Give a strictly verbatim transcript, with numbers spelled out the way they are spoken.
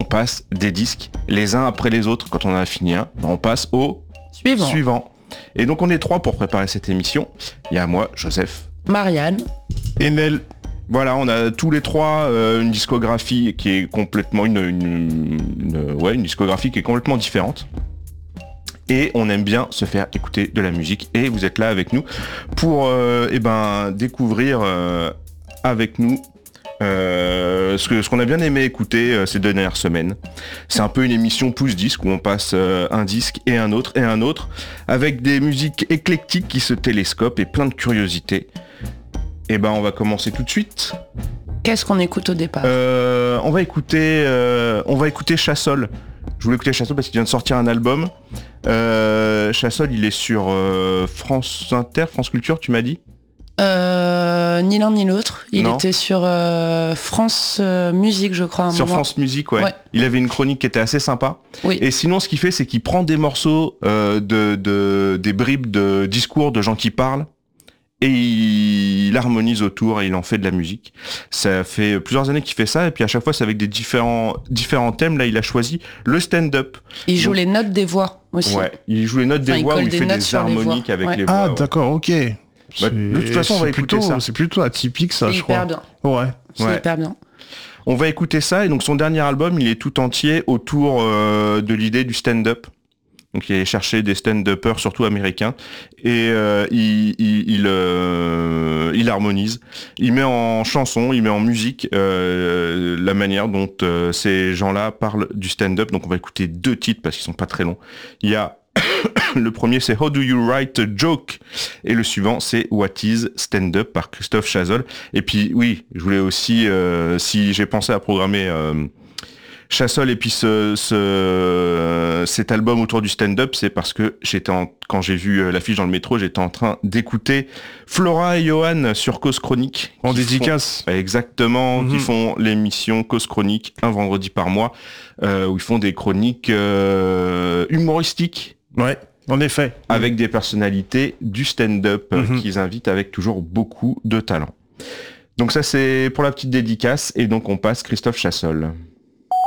passe des disques les uns après les autres. Quand on en a fini un, on passe au Suivant. suivant. Et donc on est trois pour préparer cette émission. Il y a moi, Joseph, Marianne. Et Nel. Voilà, on a tous les trois euh, une discographie qui est complètement une, une, une- ouais, une discographie qui est complètement différente. Et on aime bien se faire écouter de la musique. Et vous êtes là avec nous pour euh, eh ben, découvrir euh, avec nous euh, ce que ce qu'on a bien aimé écouter euh, ces dernières semaines. C'est un peu une émission pouce disque où on passe euh, un disque et un autre et un autre avec des musiques éclectiques qui se télescopent et plein de curiosités. Et ben on va commencer tout de suite. Qu'est-ce qu'on écoute au départ Euh, on va écouter, euh, on va écouter Chassol. Je voulais écouter Chassol parce qu'il vient de sortir un album. Euh, Chassol, il est sur euh, France Inter, France Culture, tu m'as dit. euh, Ni l'un ni l'autre. Il Non. était sur euh, France euh, Musique, je crois. à un Sur moment. France Musique, ouais. Ouais. Il avait une chronique qui était assez sympa. Oui. Et sinon, ce qu'il fait, c'est qu'il prend des morceaux euh, de, de des bribes de discours de gens qui parlent. Et il harmonise autour et il en fait de la musique. Ça fait plusieurs années qu'il fait ça et puis à chaque fois c'est avec des différents différents thèmes. Là il a choisi le stand-up. Il joue Donc- les notes des voix aussi. Ouais, il joue les notes Enfin, des il voix colle où il des fait notes des sur les harmoniques voix. avec Ouais. les voix. Ah, ouais. d'accord, ok. Bah, C'est- de toute façon, on va c'est écouter plutôt, ça. C'est plutôt atypique, ça, C'est je crois. hyper bien. Ouais. C'est Ouais. hyper bien. On va écouter ça et donc son dernier album il est tout entier autour euh, de l'idée du stand-up. Donc il est cherché des stand-uppers surtout américains et euh, il, il, il, euh, il harmonise, il met en chanson, il met en musique euh, la manière dont euh, ces gens-là parlent du stand-up. Donc on va écouter deux titres parce qu'ils sont pas très longs. Il y a le premier c'est How Do You Write a Joke et le suivant c'est What Is Stand-Up par Christophe Chazol. Et puis oui, je voulais aussi, euh, si j'ai pensé à programmer euh, Chassol et puis ce, ce, cet album autour du stand-up, c'est parce que j'étais en, quand j'ai vu euh, l'affiche dans le métro, j'étais en train d'écouter Flora et Johan sur Cause Chronique. En qui dédicace. font- Exactement, Mhm. qui font l'émission Cause Chronique un vendredi par mois, euh, où ils font des chroniques euh, humoristiques Ouais, en effet. avec des personnalités du stand-up euh, Mhm. qu'ils invitent avec toujours beaucoup de talent. Donc ça c'est pour la petite dédicace et donc on passe Christophe Chassol.